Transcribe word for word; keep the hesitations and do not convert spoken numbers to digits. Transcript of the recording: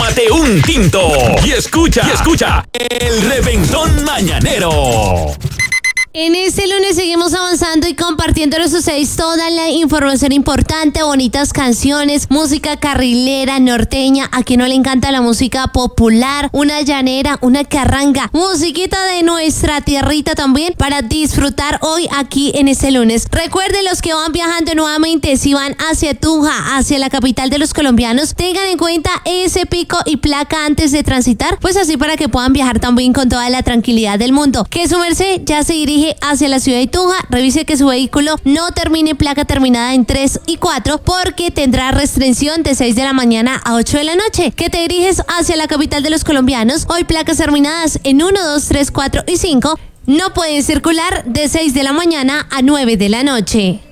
tómate un tinto y escucha, y escucha el Reventón Mañanero. En este lunes seguimos avanzando y compartiendo a ustedes toda la información importante, bonitas canciones, música carrilera, norteña, a quien no le encanta la música popular, una llanera, una carranga, musiquita de nuestra tierrita también para disfrutar hoy aquí en este lunes. Recuerden, los que van viajando nuevamente, si van hacia Tunja, hacia la capital de los colombianos, tengan en cuenta ese pico y placa antes de transitar, pues así para que puedan viajar también con toda la tranquilidad del mundo. Que su merced ya se dirige hacia la ciudad de Tunja, revise que su vehículo no termine placa terminada en tres y cuatro, porque tendrá restricción de seis de la mañana a ocho de la noche. Que te diriges hacia la capital de los colombianos, hoy placas terminadas en uno, dos, tres, cuatro y cinco no pueden circular de seis de la mañana a nueve de la noche.